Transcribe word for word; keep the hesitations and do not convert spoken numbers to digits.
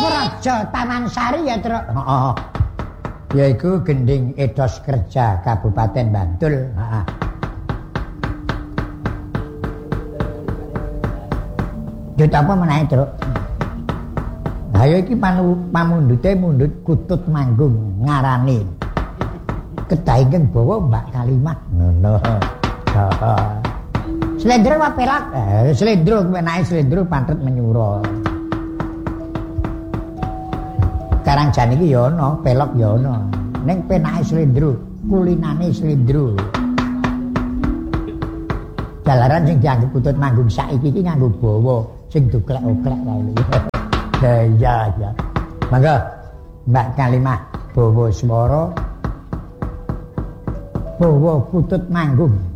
Praja Taman Sari ya, Truk. Heeh. Yaiku Gending Edos Kerja Kabupaten Bantul. Heeh. Jut apa menahe, Truk? Ayo iki pamundhute mundhut Kutut Manggung ngarani Kedahingkeng bawa Mbak Kalimat ngono. Heeh. Slendro apa pelak? Eh, slendro menake slendro pantret menyura. Karangjan iki ya ana, pelok ya ana. Ning penake slendro, kulinane slendro. Jalaran sing dianggep Kutut Manggung saiki iki nganggo bawa sing doklek-oklek wae. Ya ya. Mangga Mbak Kalimah bawa swara bawa Kutut Manggung.